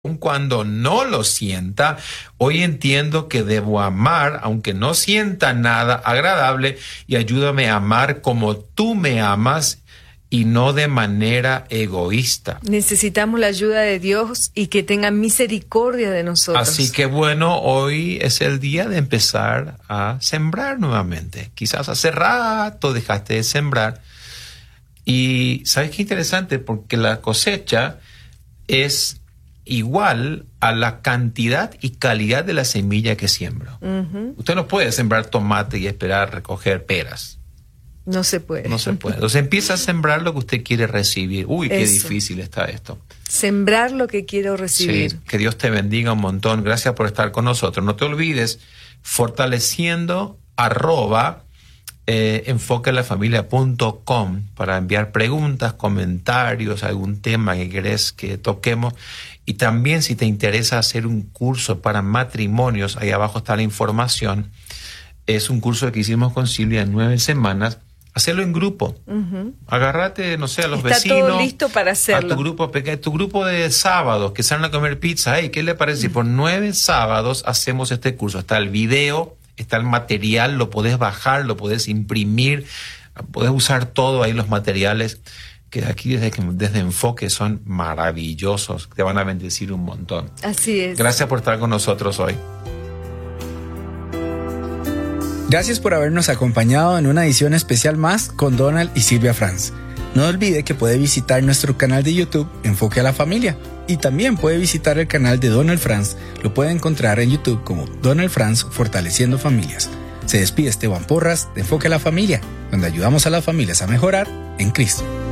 Aun cuando no lo sienta, hoy entiendo que debo amar, aunque no sienta nada agradable, y ayúdame a amar como tú me amas y no de manera egoísta. Necesitamos la ayuda de Dios y que tenga misericordia de nosotros. Así que bueno, hoy es el día de empezar a sembrar nuevamente. Quizás hace rato dejaste de sembrar. Y ¿sabes qué interesante? Porque la cosecha es igual a la cantidad y calidad de la semilla que siembro. Uh-huh. Usted no puede sembrar tomate y esperar recoger peras. No se puede. No se puede. Entonces empieza a sembrar lo que usted quiere recibir. Uy, qué difícil está esto. Sembrar lo que quiero recibir. Sí, que Dios te bendiga un montón. Gracias por estar con nosotros. No te olvides, fortaleciendo @enfoquelafamilia.com para enviar preguntas, comentarios, algún tema que querés que toquemos. Y también si te interesa hacer un curso para matrimonios, ahí abajo está la información. Es un curso que hicimos con Silvia en 9 semanas. Hacerlo en grupo. Uh-huh. Agárrate, no sé, a los vecinos. Está todo listo para hacerlo. A tu grupo pequeño, tu grupo de sábados que salen a comer pizza. Hey, ¿qué le parece? Si por 9 sábados hacemos este curso? Está el video, está el material, lo podés bajar, lo podés imprimir, podés usar todo ahí los materiales que aquí desde Enfoque son maravillosos, te van a bendecir un montón. Así es. Gracias por estar con nosotros hoy. Gracias por habernos acompañado en una edición especial más con Donald y Silvia Franz. No olvide que puede visitar nuestro canal de YouTube Enfoque a la Familia y también puede visitar el canal de Donald Franz. Lo puede encontrar en YouTube como Donald Franz Fortaleciendo Familias. Se despide Esteban Porras de Enfoque a la Familia, donde ayudamos a las familias a mejorar en Cristo.